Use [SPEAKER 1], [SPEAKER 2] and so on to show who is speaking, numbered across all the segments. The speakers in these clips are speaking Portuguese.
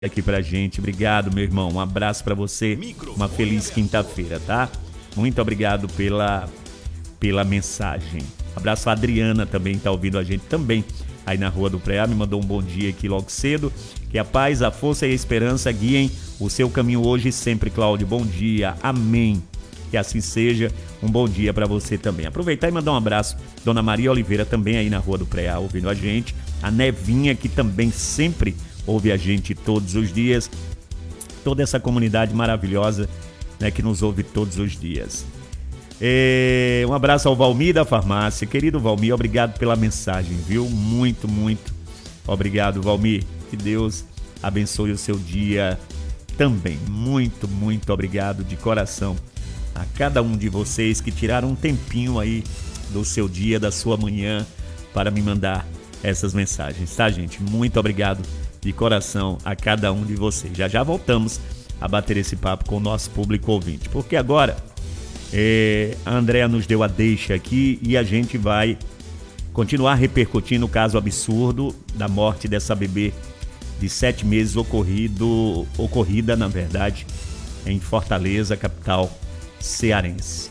[SPEAKER 1] aqui pra gente. Obrigado, meu irmão. Um abraço pra você. Uma feliz quinta-feira, tá? Muito obrigado pela mensagem. Abraço a Adriana também, tá ouvindo a gente também aí na Rua do Preá. Me mandou um bom dia aqui logo cedo. Que a paz, a força e a esperança guiem o seu caminho hoje e sempre, Cláudio. Bom dia. Amém. Que assim seja. Um bom dia pra você também. Aproveitar e mandar um abraço. Dona Maria Oliveira também aí na Rua do Preá ouvindo a gente. A Nevinha, que também sempre ouve a gente todos os dias. Toda essa comunidade maravilhosa, né, que nos ouve todos os dias. Um abraço ao Valmir da farmácia. Querido Valmir, obrigado pela mensagem, viu? Muito, muito obrigado, Valmir. Que Deus abençoe o seu dia também. Muito, muito obrigado de coração a cada um de vocês que tiraram um tempinho aí do seu dia, da sua manhã, para me mandar essas mensagens, tá, gente? Muito obrigado de coração a cada um de vocês. Já já voltamos a bater esse papo com o nosso público ouvinte, porque agora a Andréa nos deu a deixa aqui e a gente vai continuar repercutindo o caso absurdo da morte dessa bebê de 7 meses ocorrida, na verdade, em Fortaleza, capital cearense.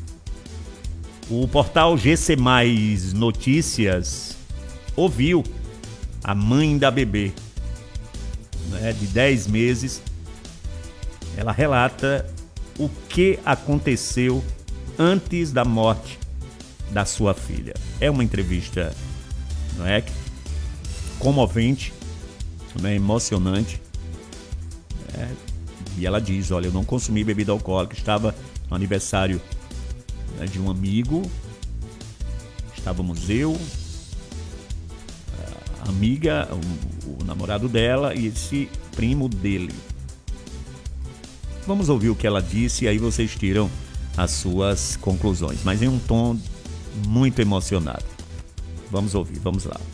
[SPEAKER 1] O portal GC Mais Notícias ouviu a mãe da bebê, né, de 10 meses. Ela relata o que aconteceu antes da morte da sua filha. É uma entrevista, não é, comovente, não é, emocionante, né? E ela diz: olha, eu não consumi bebida alcoólica, estava no aniversário, né, de um amigo, estávamos eu, a amiga, o namorado dela e esse primo dele. Vamos ouvir o que ela disse e aí vocês tiram as suas conclusões, mas em um tom muito emocionado. Vamos ouvir, vamos lá.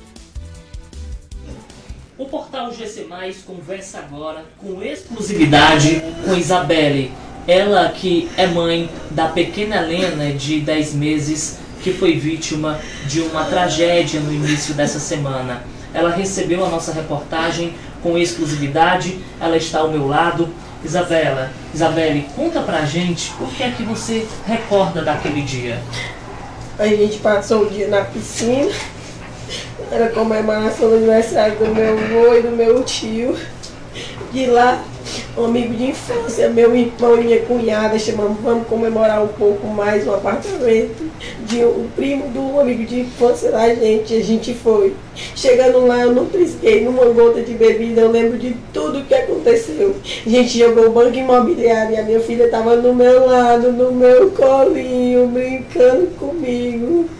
[SPEAKER 2] O portal GC Mais conversa agora com exclusividade com Isabelle, ela que é mãe da pequena Helena de 10 meses, que foi vítima de uma tragédia no início dessa semana. Ela recebeu a nossa reportagem com exclusividade, ela está ao meu lado. Isabelle, conta pra gente o que é que você recorda daquele dia.
[SPEAKER 3] A gente passou o dia na piscina, era comemoração do aniversário do meu avô e do meu tio. De lá, um amigo de infância, meu irmão e minha cunhada, chamamos, vamos comemorar um pouco mais no apartamento de um primo do amigo de infância da gente. A gente foi. Chegando lá, eu não trisquei numa gota de bebida, eu lembro de tudo que aconteceu. A gente jogou o banco imobiliário e a minha filha estava do meu lado, no meu colinho, brincando comigo.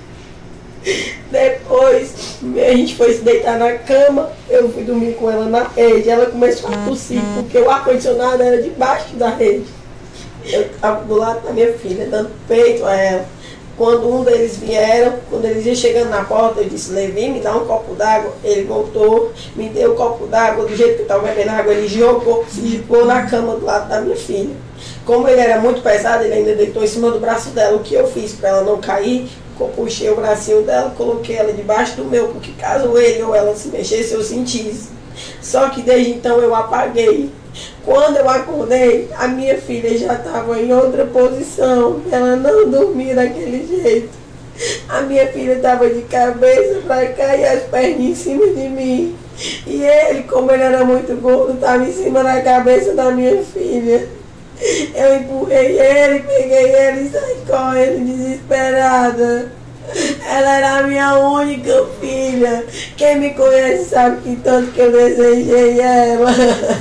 [SPEAKER 3] Depois a gente foi se deitar na cama, eu fui dormir com ela na rede, ela começou a tossir porque o ar-condicionado era debaixo da rede. Eu estava do lado da minha filha, dando peito a ela. Quando um deles vieram, quando eles iam chegando na porta, eu disse: Levi, me dá um copo d'água. Ele voltou, me deu um copo d'água, do jeito que eu estava bebendo água, ele jogou, se jogou na cama do lado da minha filha. Como ele era muito pesado, ele ainda deitou em cima do braço dela. O que eu fiz para ela não cair? Eu puxei o bracinho dela, coloquei ela debaixo do meu, porque caso ele ou ela se mexesse, eu sentisse. Só que desde então eu apaguei. Quando eu acordei, a minha filha já estava em outra posição, ela não dormia daquele jeito. A minha filha estava de cabeça para cá e as pernas em cima de mim. E ele, como ele era muito gordo, estava em cima da cabeça da minha filha. Eu empurrei ele, peguei ele e saí correndo desesperada. Ela era a minha única filha. Quem me conhece sabe que tanto que eu desejei ela.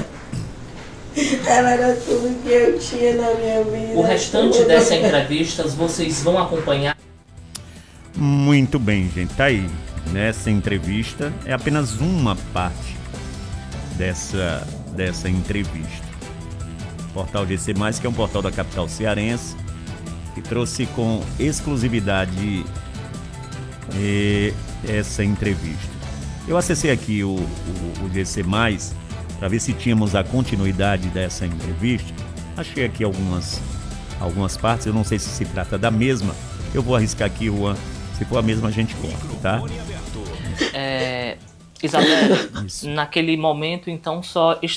[SPEAKER 3] Ela era tudo que eu tinha na minha vida.
[SPEAKER 2] O restante dessa entrevista vocês vão acompanhar.
[SPEAKER 1] Muito bem, gente, tá aí. Nessa entrevista é apenas uma parte dessa entrevista. O portal GC+, que é um portal da capital cearense, que trouxe com exclusividade essa entrevista. Eu acessei aqui o GC+, para ver se tínhamos a continuidade dessa entrevista. Achei aqui algumas partes, eu não sei se trata da mesma. Eu vou arriscar aqui, Juan, se for a mesma a gente corta, tá?
[SPEAKER 2] Isabela,
[SPEAKER 1] Isso.
[SPEAKER 2] naquele momento, então, só